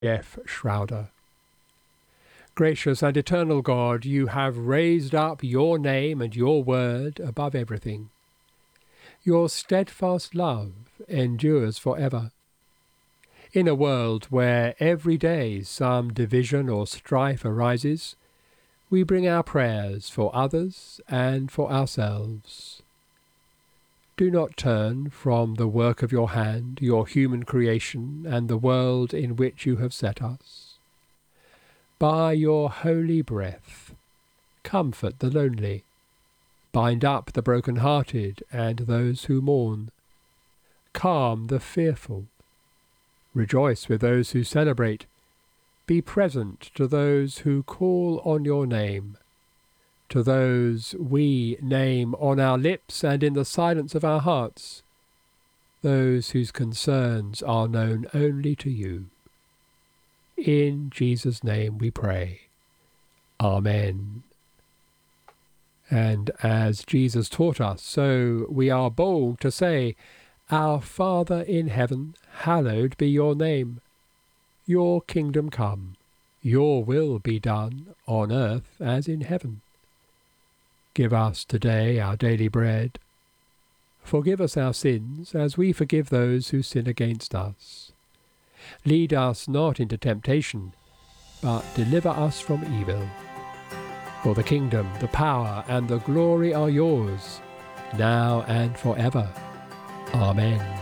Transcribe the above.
F. Schroeder. Gracious and eternal God, you have raised up your name and your word above everything. Your steadfast love endures forever. In a world where every day some division or strife arises, we bring our prayers for others and for ourselves. Do not turn from the work of your hand, your human creation, and the world in which you have set us. By your holy breath, comfort the lonely, bind up the broken-hearted and those who mourn, calm the fearful, rejoice with those who celebrate, be present to those who call on your name, to those we name on our lips and in the silence of our hearts, those whose concerns are known only to you. In Jesus' name we pray. Amen. And as Jesus taught us, so we are bold to say, Our Father in heaven, hallowed be your name. Your kingdom come, your will be done on earth as in heaven. Give us today our daily bread. Forgive us our sins, as we forgive those who sin against us. Lead us not into temptation, but deliver us from evil. For the kingdom, the power, and the glory are yours, now and forever. Amen.